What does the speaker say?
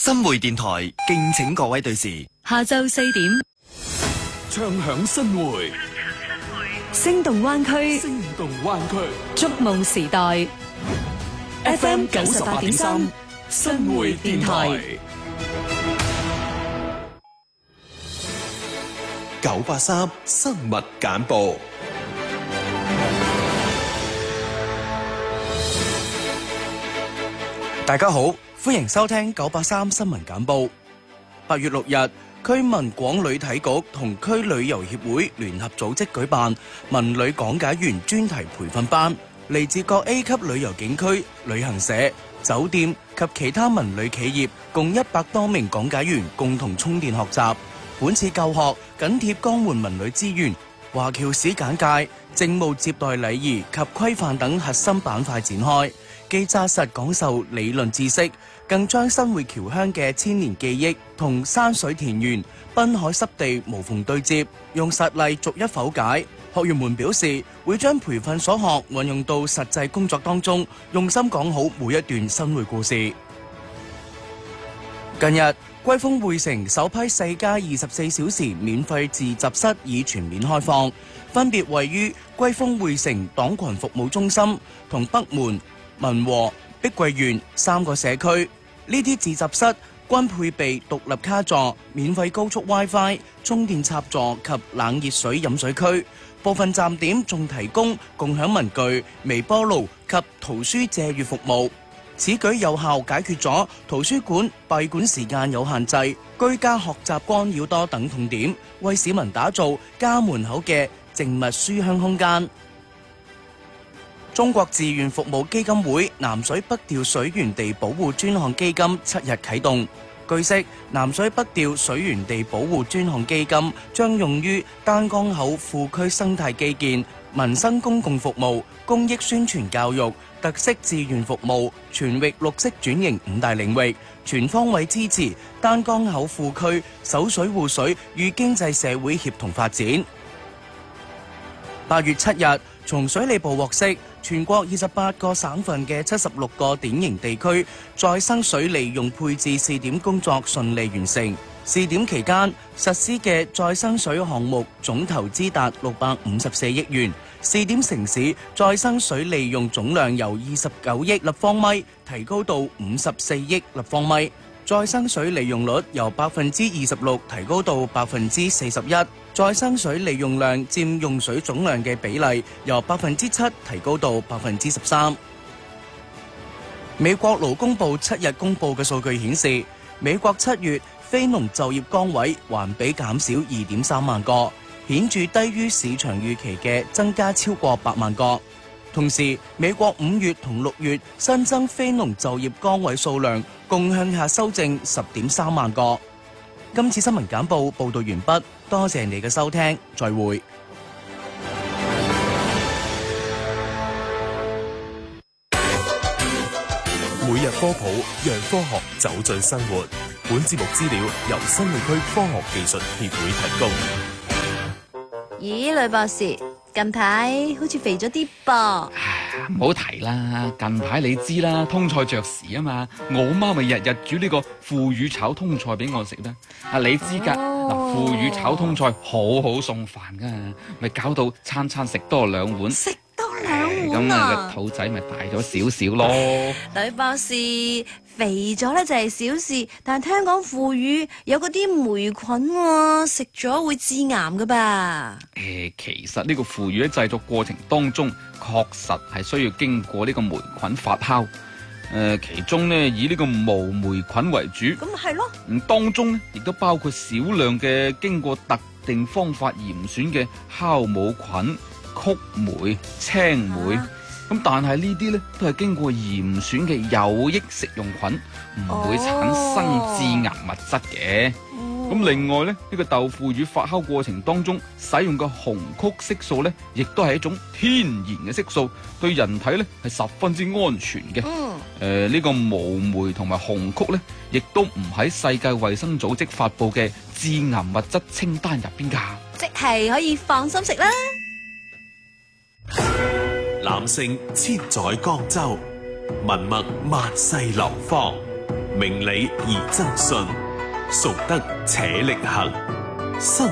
新會電台敬請各位對時， 下晝4點， 唱響新會， 聲動灣區， 聲動灣區， 觸夢時代 ，FM 98.3，新會電台 983新聞簡報。 大家好，歡迎收聽983新聞簡報。8月6日，區文廣旅體局同區旅遊協會聯合組織舉辦文旅講解員專題培訓班，嚟自各 A 級旅遊景區、旅行社、酒店及其他文旅企業共100多名講解員共同充電學習。本次教學緊貼江門文旅資源、華僑史簡介、政務接待禮儀及規範等核心板塊展開，既紮實講授理論知識，更將新會僑鄉嘅千年記憶同山水田園、濱海濕地無縫對接，用實例逐一剖解。學員們表示，會將培訓所學運用到實際工作當中，用心講好每一段新會故事。近日，歸豐匯城首批4家24小時免費自習室已全面開放，分別位於歸豐匯城黨群服務中心同北門、民和、碧桂園3個社區。呢啲自習室均配備獨立卡座、免費高速 WiFi、充電插座及冷熱水飲水區。部分站點仲提供共享文具、微波爐及圖書借閱服務。此舉有效解決咗圖書館閉館時間有限制、居家學習干擾多等痛點，為市民打造家門口嘅靜謐書香空間。中國志願服務基金會南水北調水源地保護專項基金7日啟動。據悉，南水北調水源地保護專項基金將用於丹江口庫區生態基建、民生公共服務、公益宣傳教育、特色志願服務、全域綠色轉型5大領域，全方位支持丹江口庫區守水護水與經濟社會協同發展。8月7日，從水利部獲悉，全國28個省份嘅76個典型地區再生水利用配置試點工作順利完成。試點期間實施嘅再生水項目總投資達654億元，試點城市再生水利用總量由29億立方米提高到54億立方米，再生水利用率由26%提高到41%，再生水利用量佔用水總量嘅比例由7%提高到13%。美國勞工部7日公佈嘅數據顯示，美國7月非農就業崗位環比減少2.3萬個，顯著低於市場預期嘅增加超過8萬個。同時，美國5月同6月新增非農就業崗位數量共向下修正10.3萬個。今次新聞簡報報道完畢，多謝你嘅收聽，再會。 每日科普，讓科學走進生活。本節目資料由新會區科學技術協會提供。 咦，呂博士，近排好似肥咗啲噃。 唔好提啦，近排你知啦，通菜着時啊嘛，我媽咪日日煮呢個腐乳炒通菜俾我食啦。你知噶，腐乳炒通菜好好送飯噶，咪搞到餐餐食多2碗。 食多2碗啊！ 咁個肚仔咪大咗少少咯。 呂博士，肥咗咧就係小事，但係聽講腐乳有嗰啲霉菌喎，食咗會致癌噶吧？ 其實呢個腐乳喺製作過程當中，確實係需要經過呢個霉菌發酵。其中呢以呢個無霉菌為主。咁咪係咯。當中呢亦都包括少量嘅經過特定方法嚴選嘅酵母菌、曲霉、青霉。咁但係呢啲呢都係經過嚴選嘅有益食用菌，唔會產生致癌物質嘅。咁另外呢個豆腐乳發酵過程當中使用嘅紅曲色素呢，亦都係一種天然嘅色素，對人體呢係十分之安全嘅。呢個無霉同埋紅曲呢，亦都唔喺世界衛生組織發佈嘅致癌物質清單入邊噶， 即係可以放心食啦。 男性千載江州，文墨萬世流芳。 明理而爭信，崇德且力行。新